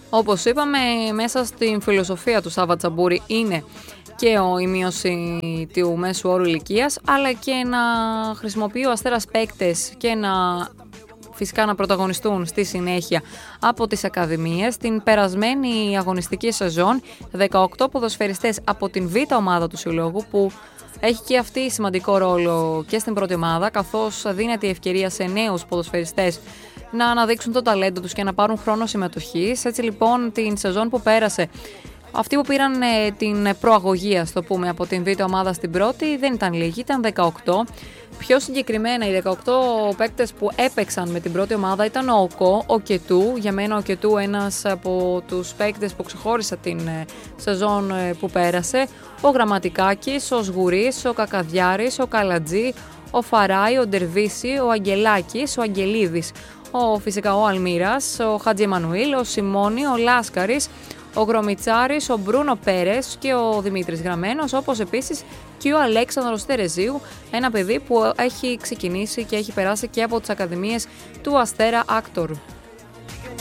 Όπως είπαμε, μέσα στην φιλοσοφία του Σάβα Τσαμπούρη είναι και η μείωση του μέσου όρου ηλικίας, αλλά και να χρησιμοποιεί ο Αστέρας παίκτες και φυσικά να πρωταγωνιστούν στη συνέχεια από τις ακαδημίες. Την περασμένη αγωνιστική σεζόν, 18 ποδοσφαιριστές από την β' ομάδα του συλλόγου, που έχει και αυτή σημαντικό ρόλο και στην πρώτη ομάδα, καθώς δίνεται η ευκαιρία σε νέους ποδοσφαιριστές να αναδείξουν το ταλέντο τους και να πάρουν χρόνο συμμετοχής. Έτσι λοιπόν, την σεζόν που πέρασε, αυτοί που πήραν την προαγωγή, ας το πούμε, από την β' ομάδα στην πρώτη δεν ήταν λίγοι, ήταν 18. Πιο συγκεκριμένα, οι 18 παίκτες που έπαιξαν με την πρώτη ομάδα ήταν ο Οκό, ο Κετού. Για μένα ο Κετού ένας από τους παίκτες που ξεχώρισα την σεζόν που πέρασε. Ο Γραμματικάκης, ο Σγουρής, ο Κακαδιάρης, ο Καλατζή, ο Φαράι, ο Ντερβίση, ο Αγγελάκης, ο Αγγελίδης, φυσικά ο Αλμύρας, ο Χατζη Εμμανουήλ, ο Σιμώνη, ο Λάσκαρης, ο Γρομιτσάρης, ο Μπρούνο Πέρες και ο Δημήτρης Γραμμένος, όπως επίσης και ο Αλέξανδρος Τερεζίου, ένα παιδί που έχει ξεκινήσει και έχει περάσει και από τις ακαδημίες του Αστέρα Άκτορ.